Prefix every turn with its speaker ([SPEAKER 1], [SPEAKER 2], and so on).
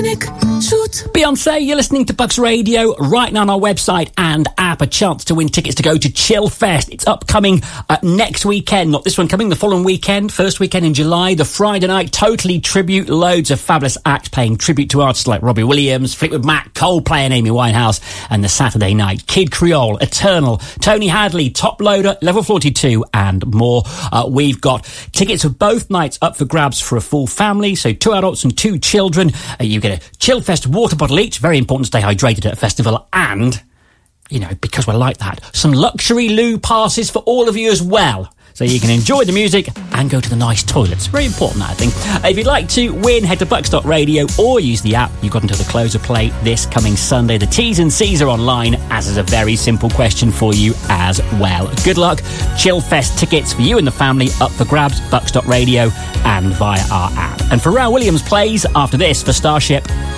[SPEAKER 1] Beyonce, you're listening to Bucks Radio right now on our website and app. A chance to win tickets to go to Chillfest. It's upcoming next weekend, not this one coming, the following weekend, first weekend in July, the Friday night, totally tribute, loads of fabulous acts paying tribute to artists like Robbie Williams, Fleetwood Mac, Coldplay and Amy Winehouse, and the Saturday night, Kid Creole, Eternal, Tony Hadley, Top Loader, Level 42 and more. We've got tickets for both nights up for grabs for a full family, so 2 adults and 2 children. You get a Chillfest water bottle each, very important to stay hydrated at a festival, and, you know, because we're like that, some luxury loo passes for all of you as well. So you can enjoy the music and go to the nice toilets. Very important, that, I think. If you'd like to win, head to bucks.radio or use the app. You've got until the close of play this coming Sunday. The T's and C's are online, as is a very simple question for you as well. Good luck. Chillfest tickets for you and the family up for grabs, bucks.radio and via our app. And Pharrell Williams plays after this for Starship.